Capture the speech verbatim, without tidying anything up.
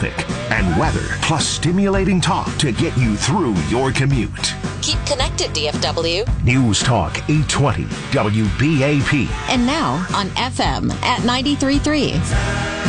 traffic and weather, plus stimulating talk to get you through your commute. Keep connected, D F W. News Talk eight twenty W B A P. And now on F M at ninety-three point three.